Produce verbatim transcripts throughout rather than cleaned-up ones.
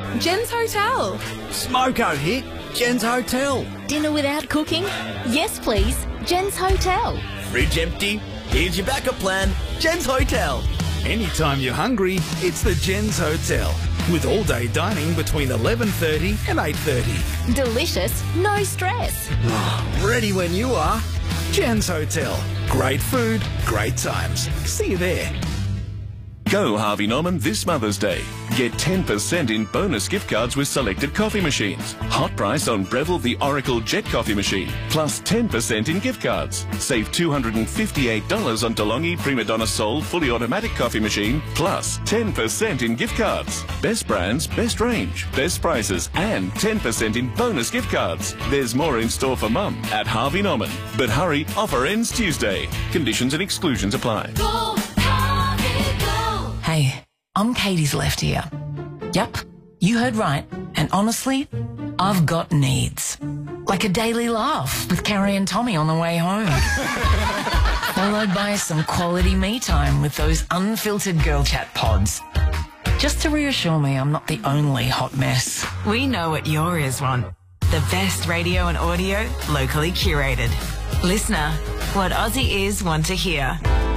Jen's Hotel. Smoko here. Jen's Hotel. Dinner without cooking? Yes, please. Jen's Hotel. Fridge empty? Here's your backup plan. Jen's Hotel. Anytime you're hungry, it's the Jen's Hotel. With all-day dining between eleven thirty and eight thirty. Delicious, no stress. Ready when you are. Jen's Hotel. Great food, great times. See you there. Go Harvey Norman this Mother's Day. Get ten percent in bonus gift cards with selected coffee machines. Hot price on Breville the Oracle Jet Coffee Machine. Plus ten percent in gift cards. Save two hundred fifty-eight dollars on DeLonghi Prima Donna Sol Fully Automatic Coffee Machine. Plus ten percent in gift cards. Best brands, best range, best prices and ten percent in bonus gift cards. There's more in store for Mum at Harvey Norman. But hurry, offer ends Tuesday. Conditions and exclusions apply. Go, Harvey, go. Hey, I'm Katie's left ear. Yep, you heard right. And honestly, I've got needs. Like a daily laugh with Carrie and Tommy on the way home. Followed by some quality me time with those unfiltered girl chat pods. Just to reassure me I'm not the only hot mess. We know what your ears want. The best radio and audio, locally curated. Listener, what Aussie ears want to hear.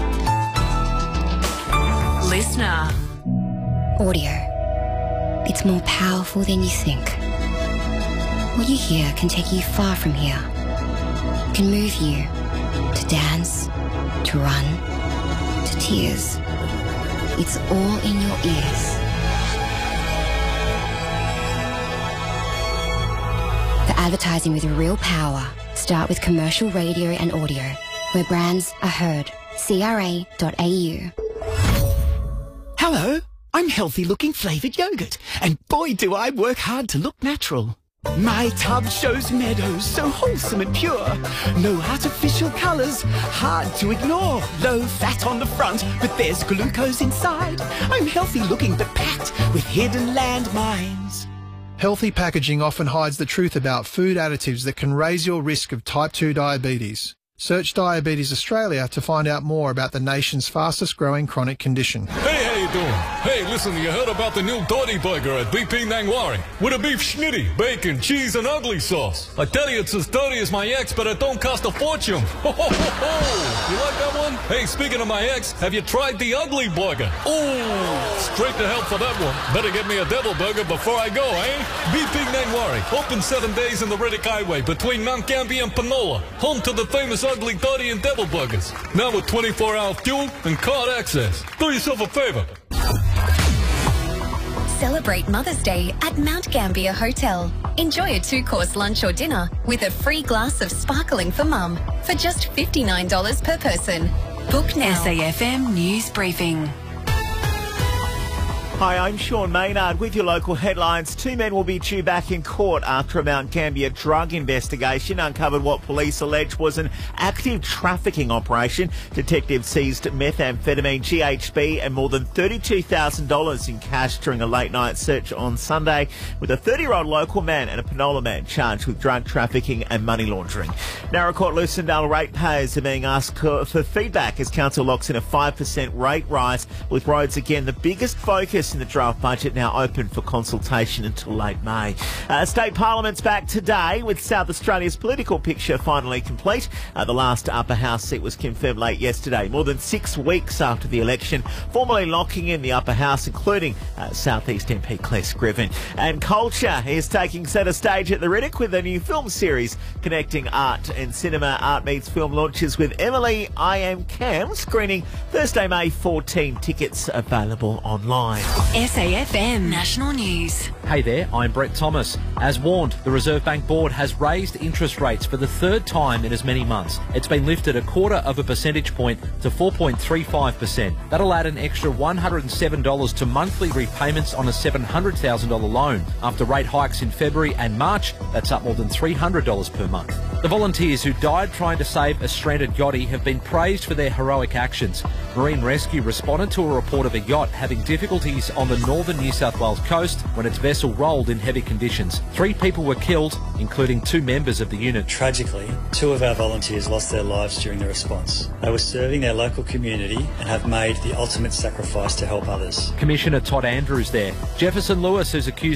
Listener. Audio. It's more powerful than you think. What you hear can take you far from here. Can move you to dance, to run, to tears. It's all in your ears. The advertising with real power. Start with commercial radio and audio, where brands are heard. C R A dot A U. Hello, I'm Healthy Looking Flavoured Yogurt, and boy do I work hard to look natural. My tub shows meadows so wholesome and pure. No artificial colours, hard to ignore. Low fat on the front, but there's glucose inside. I'm healthy looking but packed with hidden landmines. Healthy packaging often hides the truth about food additives that can raise your risk of type two diabetes. Search Diabetes Australia to find out more about the nation's fastest growing chronic condition. Hey, how you doing? Hey, listen, you heard about the new Doty Burger at B P Nangwari with a beef schnitty, bacon, cheese, and ugly sauce. I tell you, it's as dirty as my ex, but it don't cost a fortune. Ho, ho, ho, ho. You like that one? Hey, speaking of my ex, have you tried the ugly burger? Ooh, straight to hell for that one. Better get me a devil burger before I go, eh? B P Nangwari, open seven days in the Riddick Highway between Mount Gambier and Panola, home to the famous ugly Doty and devil burgers. Now with twenty-four hour fuel and card access. Do yourself a favor. Celebrate Mother's Day at Mount Gambier Hotel. Enjoy a two-course lunch or dinner with a free glass of sparkling for Mum for just fifty-nine dollars per person. Book now. S A F M News Briefing. Hi, I'm Sean Maynard with your local headlines. Two men will be due back in court after a Mount Gambier drug investigation uncovered what police allege was an active trafficking operation. Detectives seized methamphetamine, G H B and more than thirty-two thousand dollars in cash during a late-night search on Sunday, with a thirty-year-old local man and a Panola man charged with drug trafficking and money laundering. Narra Court Lucindale ratepayers are being asked for feedback as council locks in a five percent rate rise, with roads again the biggest focus in the draft budget, now open for consultation until late May. Uh, State Parliament's back today with South Australia's political picture finally complete. Uh, the last upper house seat was confirmed late yesterday, more than six weeks after the election, formally locking in the upper house, including uh, South East M P Claire Scriven. And culture is taking centre stage at the Riddick with a new film series connecting art and cinema. Art Meets Film launches with Emily I Am Cam, screening Thursday, May fourteenth. Tickets available online. S A F M National News. Hey there, I'm Brett Thomas. As warned, the Reserve Bank Board has raised interest rates for the third time in as many months. It's been lifted a quarter of a percentage point to four point three five percent. That'll add an extra one hundred seven dollars to monthly repayments on a seven hundred thousand dollars loan. After rate hikes in February and March, that's up more than three hundred dollars per month. The volunteers who died trying to save a stranded yachty have been praised for their heroic actions. Marine Rescue responded to a report of a yacht having difficulties on the northern New South Wales coast when its vessel rolled in heavy conditions. Three people were killed, including two members of the unit. Tragically, two of our volunteers lost their lives during the response. They were serving their local community and have made the ultimate sacrifice to help others. Commissioner Todd Andrews there. Jefferson Lewis, who's accused